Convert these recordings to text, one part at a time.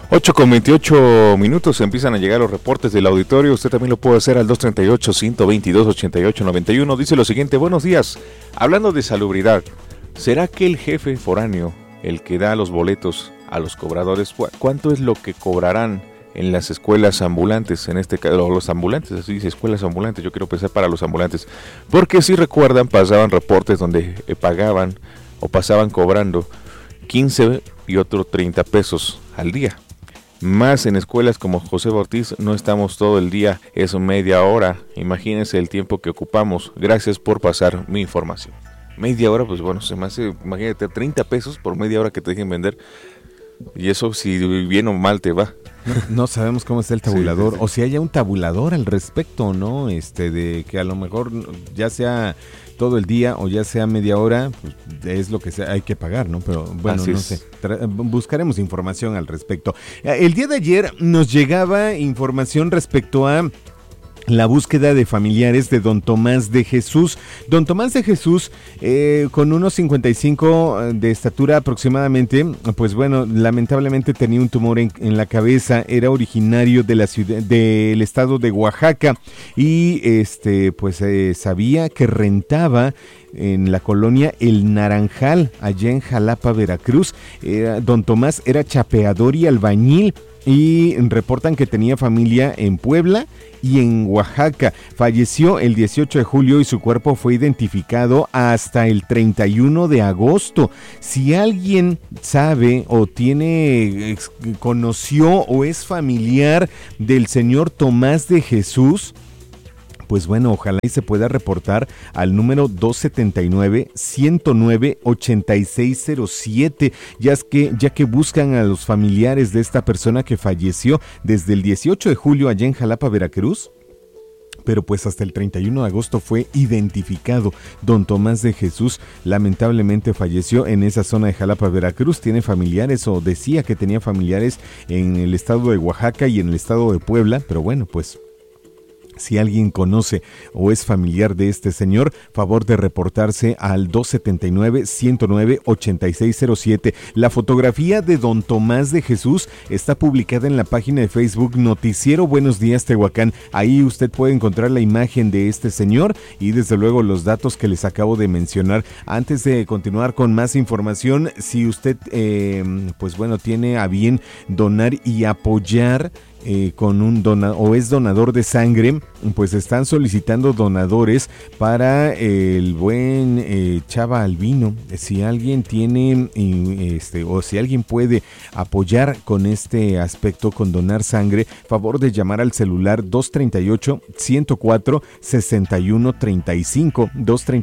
8:28, empiezan a llegar los reportes del auditorio. Usted también lo puede hacer al 238-122-8891. Dice lo siguiente: buenos días, hablando de salubridad, ¿será que el jefe foráneo, el que da los boletos a los cobradores, cuánto es lo que cobrarán en las escuelas ambulantes? En este caso, los ambulantes, así dice, escuelas ambulantes, yo quiero pensar para los ambulantes, porque si recuerdan, pasaban reportes donde pagaban o pasaban cobrando 15 y otro 30 pesos al día. Más en escuelas como José Ortiz no estamos todo el día, es media hora. Imagínense el tiempo que ocupamos. Gracias por pasar mi información. Media hora, pues bueno, se me hace, imagínate, 30 pesos por media hora que te dejen vender. Y eso si bien o mal te va. No sabemos cómo está el tabulador, sí. O si haya un tabulador al respecto, ¿no? De que a lo mejor ya sea todo el día o ya sea media hora, pues es lo que hay que pagar, ¿no? Pero bueno, así no es. sé, buscaremos información al respecto. El día de ayer nos llegaba información respecto a la búsqueda de familiares de don Tomás de Jesús. Don Tomás de Jesús, con unos 55 de estatura aproximadamente, pues bueno, lamentablemente tenía un tumor en la cabeza, era originario de la ciudad, del estado de Oaxaca, y pues sabía que rentaba en la colonia El Naranjal, allá en Jalapa, Veracruz. Don Tomás era chapeador y albañil, y reportan que tenía familia en Puebla y en Oaxaca. Falleció el 18 de julio y su cuerpo fue identificado hasta el 31 de agosto. Si alguien sabe o conoció o es familiar del señor Tomás de Jesús, pues bueno, ojalá y se pueda reportar al número 279-109-8607, ya que buscan a los familiares de esta persona que falleció desde el 18 de julio allá en Jalapa, Veracruz. Pero pues hasta el 31 de agosto fue identificado. Don Tomás de Jesús lamentablemente falleció en esa zona de Jalapa, Veracruz. Tiene familiares, o decía que tenía familiares en el estado de Oaxaca y en el estado de Puebla, pero bueno, pues si alguien conoce o es familiar de este señor, favor de reportarse al 279-109-8607. La fotografía de don Tomás de Jesús está publicada en la página de Facebook Noticiero Buenos Días Tehuacán. Ahí usted puede encontrar la imagen de este señor y desde luego los datos que les acabo de mencionar. Antes de continuar con más información, si usted pues bueno, tiene a bien donar y apoyar con un o es donador de sangre, pues están solicitando donadores para el buen Chava Albino. Si alguien tiene o si alguien puede apoyar con este aspecto, con donar sangre, favor de llamar al celular 238-104-6135,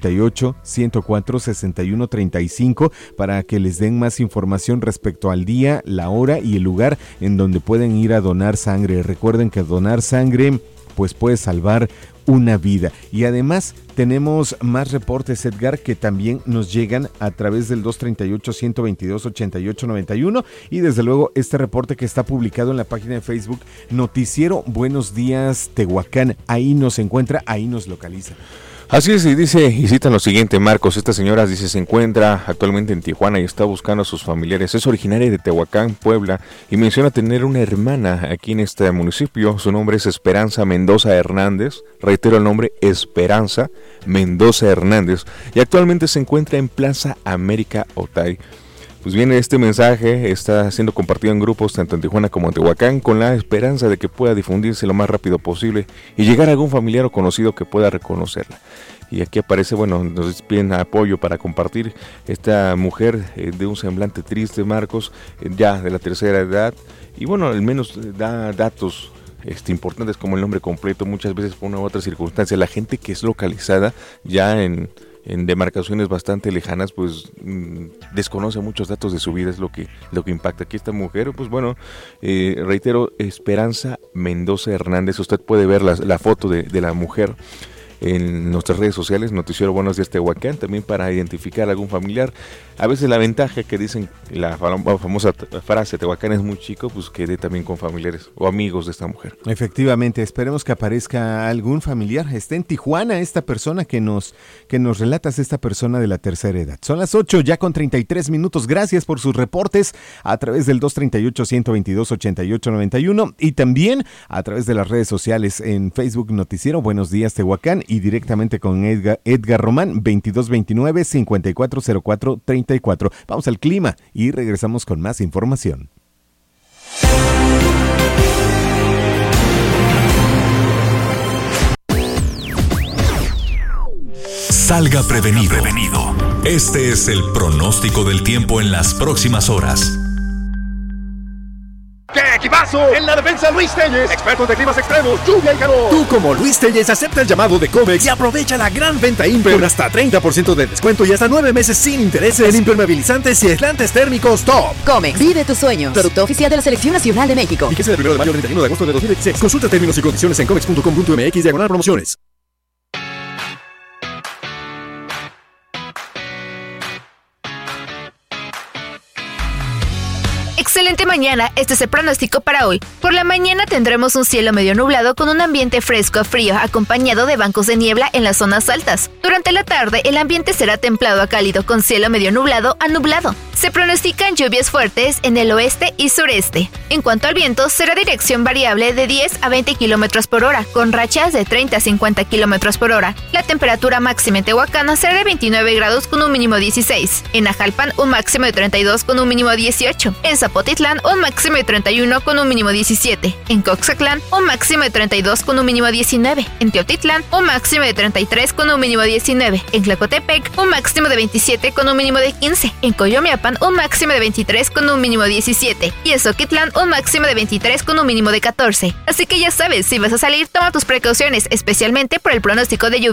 238-104-6135, para que les den más información respecto al día, la hora y el lugar en donde pueden ir a donar sangre. Recuerden que donar sangre pues puede salvar una vida. Y además tenemos más reportes, Edgar, que también nos llegan a través del 238-122-8891, y desde luego este reporte que está publicado en la página de Facebook Noticiero Buenos Días Tehuacán. Ahí nos encuentra, ahí nos localiza. Así es, y dice, y citan lo siguiente, Marcos: esta señora, dice, se encuentra actualmente en Tijuana y está buscando a sus familiares. Es originaria de Tehuacán, Puebla, y menciona tener una hermana aquí en este municipio. Su nombre es Esperanza Mendoza Hernández, reitero el nombre, Esperanza Mendoza Hernández, y actualmente se encuentra en Plaza América Otay. Pues bien, este mensaje está siendo compartido en grupos tanto en Tijuana como en Tehuacán, con la esperanza de que pueda difundirse lo más rápido posible y llegar a algún familiar o conocido que pueda reconocerla. Y aquí aparece, bueno, nos piden apoyo para compartir esta mujer de un semblante triste, Marcos, ya de la tercera edad, y bueno, al menos da datos importantes como el nombre completo. Muchas veces por una u otra circunstancia la gente que es localizada ya en demarcaciones bastante lejanas, pues desconoce muchos datos de su vida, es lo que impacta. Aquí esta mujer, pues bueno, reitero, Esperanza Mendoza Hernández, usted puede ver la foto de la mujer. en nuestras redes sociales, Noticiero Buenos Días Tehuacán, también para identificar a algún familiar. A veces la ventaja que dicen, la famosa frase, Tehuacán es muy chico, pues que dé también con familiares o amigos de esta mujer. Efectivamente, esperemos que aparezca algún familiar. Está en Tijuana esta persona que nos relatas, esta persona de la tercera edad. Son las 8 ya con 33 minutos. Gracias por sus reportes a través del 238-122-8891 y también a través de las redes sociales en Facebook Noticiero Buenos Días Tehuacán y directamente con Edgar Román 2229-540434. Vamos al clima y regresamos con más información. Salga prevenido. Este es el pronóstico del tiempo en las próximas horas. ¡Qué equipazo! En la defensa, Luis Telles, expertos de climas extremos, lluvia y calor. Tú, como Luis Telles, acepta el llamado de Comex y aprovecha la gran venta Imper con hasta 30% de descuento y hasta 9 meses sin intereses en impermeabilizantes y aislantes térmicos top. Comex, vive tus sueños. Producto oficial de la Selección Nacional de México. Fíjese del 1 de mayo al 31 de agosto de 2016. Consulta términos y condiciones en comex.com.mx/promociones. Excelente mañana, este es el pronóstico para hoy. Por la mañana tendremos un cielo medio nublado con un ambiente fresco a frío, acompañado de bancos de niebla en las zonas altas. Durante la tarde, el ambiente será templado a cálido con cielo medio nublado a nublado. Se pronostican lluvias fuertes en el oeste y sureste. En cuanto al viento, será dirección variable de 10 a 20 km por hora, con rachas de 30 a 50 km por hora. La temperatura máxima en Tehuacán será de 29 grados con un mínimo 16. En Ajalpan, un máximo de 32 con un mínimo 18. En Zapotitlán, un máximo de 31 con un mínimo 17. En Coxatlán, un máximo de 32 con un mínimo 19. En Teotitlán, un máximo de 33 con un mínimo 19. En Tlacotepec, un máximo de 27 con un mínimo de 15. En Coyomiapan, un máximo de 23 con un mínimo 17. Y en Zoquitlán, un máximo de 23 con un mínimo de 14. Así que ya sabes, si vas a salir, toma tus precauciones, especialmente por el pronóstico de lluvia.